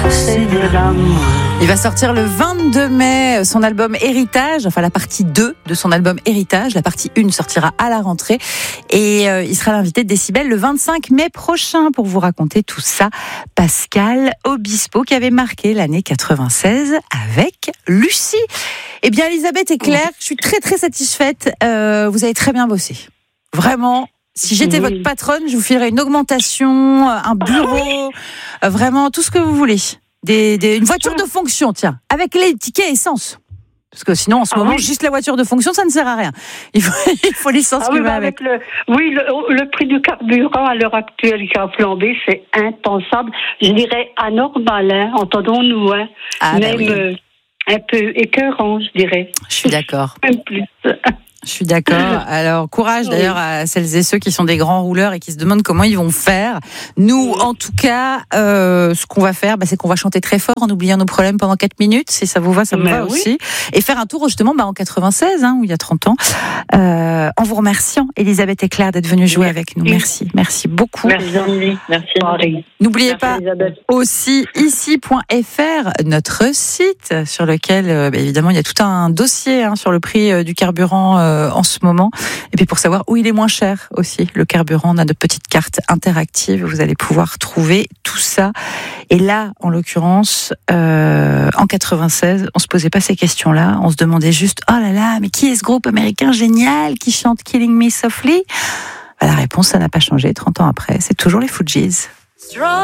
c'est de l'amour. Il va sortir le 22 mai son album Héritage, enfin la partie 2 de son album Héritage. La partie 1 sortira à la rentrée et il sera l'invité de Décibel le 25 mai prochain pour vous raconter tout ça. Pascal Obispo qui avait marqué l'année 96 avec Lucie. Eh bien Elisabeth et Claire, je suis très très satisfaite. Vous avez très bien bossé. Vraiment. Si j'étais votre patronne, je vous filerais une augmentation, un bureau, vraiment tout ce que vous voulez. Une voiture de fonction, tiens, avec les tickets essence. Parce que sinon, en ce moment, juste la voiture de fonction, ça ne sert à rien. Il faut l'essence qui va avec. Le prix du carburant à l'heure actuelle qui a flambé, c'est impensable. Je dirais anormal, hein, entendons-nous. Hein. Même un peu écœurant, je dirais. Je suis d'accord. Même plus. Je suis d'accord. Alors, courage d'ailleurs à celles et ceux qui sont des grands rouleurs et qui se demandent comment ils vont faire. Nous, en tout cas, ce qu'on va faire, c'est qu'on va chanter très fort en oubliant nos problèmes pendant 4 minutes. Si ça vous va, ça me va aussi. Et faire un tour justement en 96, où il y a 30 ans, en vous remerciant, Elisabeth et Claire, d'être venues jouer avec nous. Merci. Merci beaucoup. Merci. Merci. N'oubliez pas aussi ici.fr, notre site sur lequel, évidemment, il y a tout un dossier sur le prix du carburant en ce moment. Et puis pour savoir où il est moins cher aussi, le carburant, on a de petites cartes interactives. Vous allez pouvoir trouver tout ça. Et là, en l'occurrence, en 96, on se posait pas ces questions-là. On se demandait juste, oh là là, mais qui est ce groupe américain génial qui chante Killing Me Softly? La réponse, ça n'a pas changé 30 ans après. C'est toujours les Fugees.